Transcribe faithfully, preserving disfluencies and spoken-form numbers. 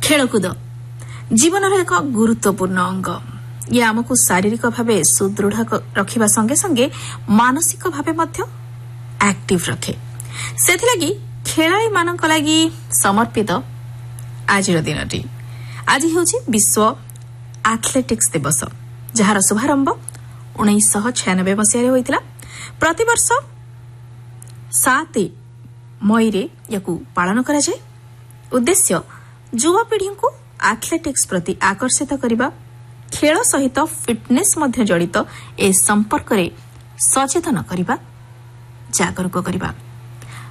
खेलकूद जीवन एक गुरुत्वपूर्ण अंग। ये आमको शारीरिक भाव सुदृढ़ रखा संगे संगे मानसिक भाव एक्टिव रखे। से खेलाड़ी मान लगी समर्पित आज दिन आज हूँ विश्व एथलेटिक्स दिवस, जार शुभारंभ उन्नीस छियानबे मसीह होता। प्रतिवर्ष सात मई रे याकू पालन करा जाए। उद्देश्य युवापीढ़ी को एथलेटिक्स प्रति आकर्षित करने, खेल सहित फिटनेस मध्य जड़ित ए संपर्क रे सचेतन करने, जागरूक करने।